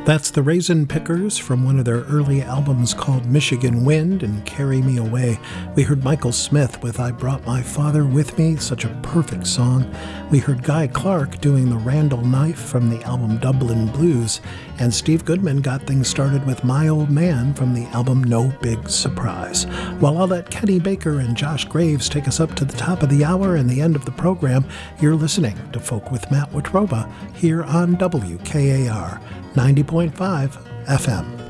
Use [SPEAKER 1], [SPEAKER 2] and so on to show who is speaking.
[SPEAKER 1] That's the Raisin Pickers from one of their early albums called Michigan Wind and Carry Me Away. We heard Michael Smith with I Brought My Father With Me, such a perfect song. We heard Guy Clark doing the Randall Knife from the album Dublin Blues. And Steve Goodman got things started with My Old Man from the album No Big Surprise. While I'll let Kenny Baker and Josh Graves take us up to the top of the hour and the end of the program, you're listening to Folk with Matt Wetruba here on WKAR 90.5 FM.